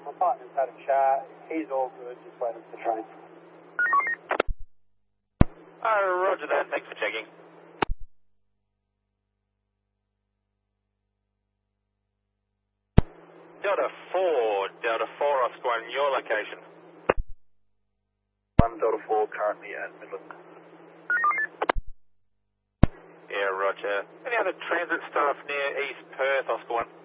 My partner's had a chat. He's all good, just waiting for the train. Roger that. Thanks for checking. Delta 4 Oscar 1, your location. 1 Delta 4 currently at Midland. Yeah, roger. Any other transit staff near East Perth, Oscar 1?